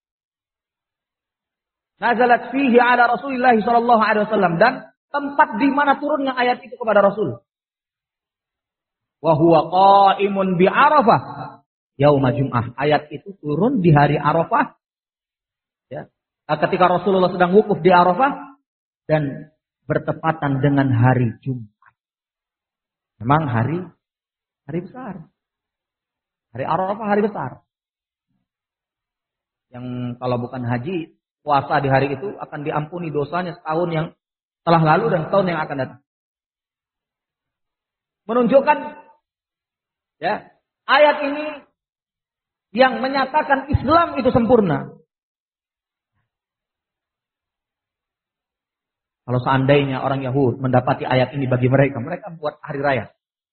nazalat fihi ala Rasulillah sallallahu alaihi wasallam, dan tempat di mana turunnya ayat itu kepada Rasul. Wa huwa qa'imun bi Arafah yauma Jum'ah. Ayat itu turun di hari Arafah. Ya. Ketika Rasulullah sedang wukuf di Arafah dan bertepatan dengan hari Jumat. Memang hari hari besar. Hari Arafah hari besar. Yang kalau bukan haji, puasa di hari itu akan diampuni dosanya setahun yang telah lalu dan setahun yang akan datang. Menunjukkan ya, ayat ini yang menyatakan Islam itu sempurna. Kalau seandainya orang Yahudi mendapati ayat ini bagi mereka, mereka buat hari raya.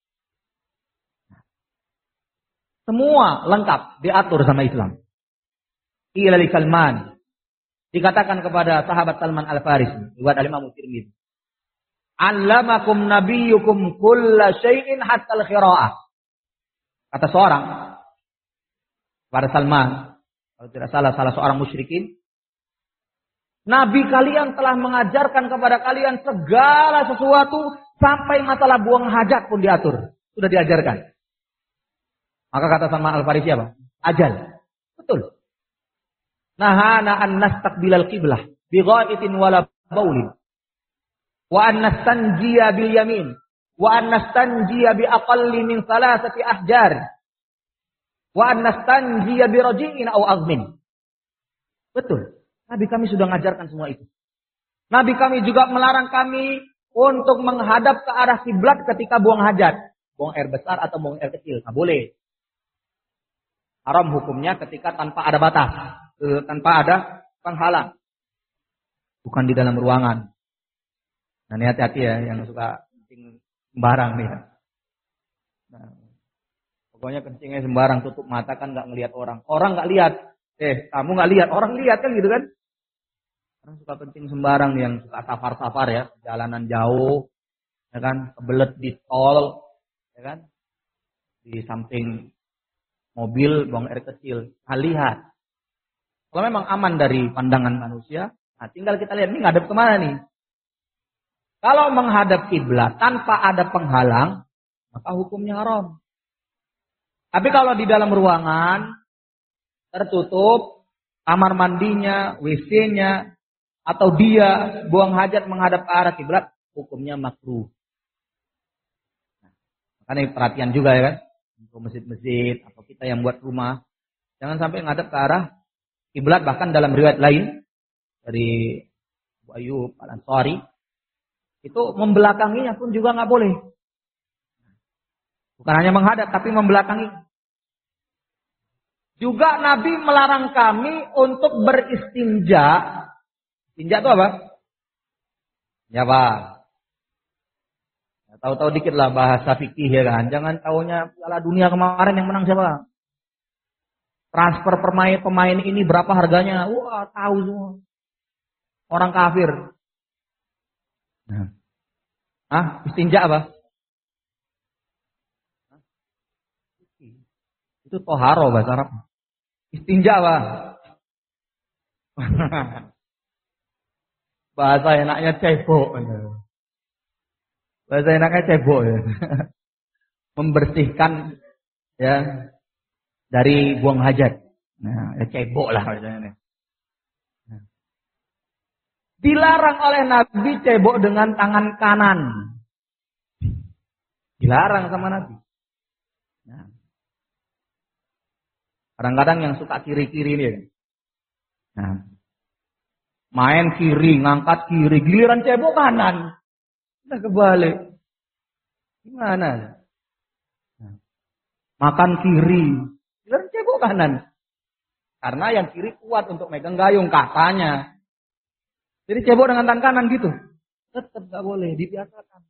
Semua lengkap diatur sama Islam. Ila li Salman. Dikatakan kepada sahabat Salman Al-Farisi, riwayat Al-Imam Tirmidzi. Allamakum nabiyyukum kulla syai'in hatta al-qira'ah. Kata seorang kepada Salman, kalau tidak salah salah seorang musyrikin, Nabi kalian telah mengajarkan kepada kalian segala sesuatu sampai masalah buang hajat pun diatur. Sudah diajarkan. Maka kata Salman Al-Farisi apa? Ajal. Betul. Nahana an nastaqbilal qiblah bi ghaitin wala baulin. Wa an nastanjiya bil yamin. Wa an nastanjiya bi aqalli min thalathati ahjar. Wa an nastanjiya bi raji'in aw azmin. Betul. Nabi kami sudah mengajarkan semua itu. Nabi kami juga melarang kami untuk menghadap ke arah kiblat ketika buang hajat. Buang air besar atau buang air kecil. Nah, boleh. Haram hukumnya ketika tanpa ada batas. Tanpa ada penghalang. Bukan di dalam ruangan. Nah, ini hati-hati ya yang suka kencing sembarang nih. Nah, pokoknya kencingnya sembarang, tutup mata kan nggak ngelihat orang. Orang nggak lihat. Eh, kamu nggak lihat, orang lihat kan gitu kan? Orang suka kencing sembarang nih, yang suka safar-safar ya, jalanan jauh, ya kan, kebelet di tol, ya kan, di samping mobil buang air kecil. Nah, lihat. Kalau memang aman dari pandangan manusia, nah tinggal kita lihat ini ngadep kemana nih. Kalau menghadap kiblat tanpa ada penghalang, maka hukumnya haram. Tapi kalau di dalam ruangan tertutup, kamar mandinya, W C-nya, atau dia buang hajat menghadap ke arah kiblat, hukumnya makruh. Nah, makanya perhatian juga ya kan, untuk masjid-masjid atau kita yang buat rumah, jangan sampai menghadap ke arah kiblat. Bahkan dalam riwayat lain dari Abu Ayyub Al-Ansari, itu membelakanginya pun juga nggak boleh. Bukan hanya menghadap, tapi membelakangi. Juga Nabi melarang kami untuk beristinja. Istinja itu apa? Ya Pak. Ya, tahu-tahu dikit lah bahasa fikih ya kan. Jangan taunya Piala Dunia kemarin yang menang siapa? Transfer pemain pemain ini berapa harganya? Wah, tahu semua. Orang kafir. Nah. Ah, istinja apa? Itu toharo bahasa Arab. Istinja apa? Bahasa enaknya cebok. Bahasa enaknya cebok ya. Membersihkan ya dari buang hajat. Nah, ya cebok lah bahasanya. Nah. Dilarang oleh Nabi cebok dengan tangan kanan. Dilarang sama Nabi. Nah. Kadang-kadang yang suka kiri-kiri ini. Nah, main kiri, ngangkat kiri, giliran cebok kanan. Udah kebalik. Gimana? Nah, makan kiri, giliran cebok kanan. Karena yang kiri kuat untuk megang gayung katanya. Jadi cebok dengan tangan kanan gitu. Tetap gak boleh, dibiasakan.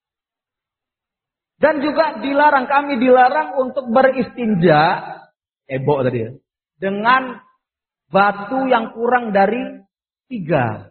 Dan juga dilarang, kami dilarang untuk beristinja. Cebok tadi ya. Dengan batu yang kurang dari tiga.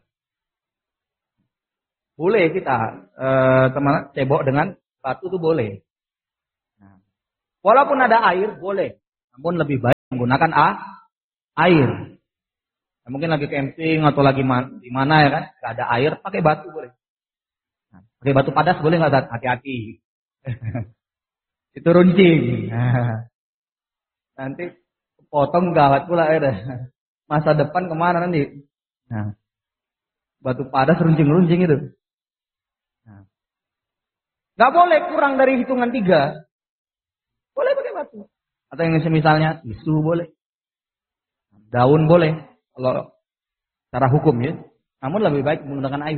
Boleh kita eh, teman cebok dengan batu itu boleh. Nah, walaupun ada air boleh. Namun lebih baik menggunakan a, air. Nah, mungkin lagi camping atau lagi man, di mana ya kan, nggak ada air, pakai batu boleh. Nah, pakai batu padas boleh nggak? Ustaz? Hati-hati. Itu runcing. Nah, nanti potong gawat pula ya. Masa depan kemana nanti? Nah, batu padas runcing-runcing itu. Nah, nggak boleh kurang dari hitungan tiga. Boleh pakai batu. Atau yang misalnya tisu boleh. Daun boleh. Kalau secara hukum ya. Namun lebih baik menggunakan air.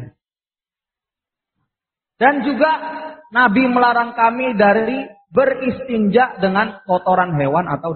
Dan juga Nabi melarang kami dari beristinja dengan kotoran hewan atau